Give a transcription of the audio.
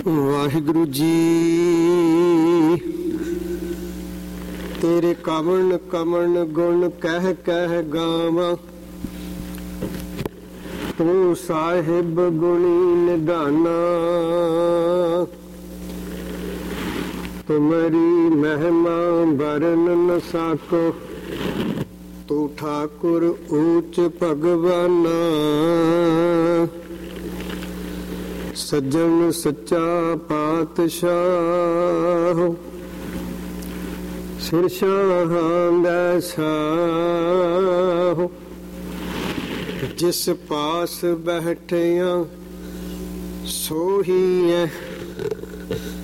ਵਾਹਿਗੁਰੂ ਜੀ ਤੇਰੇ ਕਵਣ ਕਵਣ ਗੁਣ ਕਹਿ ਕਹਿ ਗਾਵਾਂ। ਤੂੰ ਸਾਹਿਬ ਗੁਣੀ ਨਿਧਾਨਾ, ਤੁਮਰੀ ਮਹਿਮਾ ਵਰਨ ਨ ਸਾਕੋ। ਤੂੰ ਠਾਕੁਰ ਊਚ ਭਗਵਾਨਾ, ਸੱਜਣ ਸੱਚਾ ਪਾਤਸ਼ਾਹ। ਸਿਰ ਸ਼ਾਹਾਂ ਦਾ ਸ਼ਾਹ, ਜਿਸ ਪਾਸ ਬੈਠਿਆ ਸੋਹੀ ਹੈ